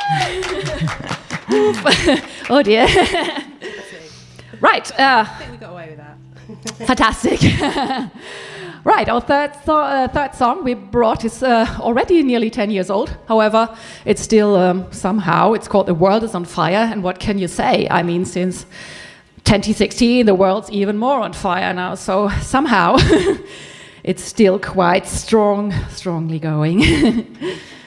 Oh dear. Right. I think we got away with that. Fantastic. Right, our third song we brought is already nearly 10 years old. However, it's still somehow, it's called The World is on Fire. And what can you say? I mean, since 2016, the world's even more on fire now. So somehow, it's still quite strongly going.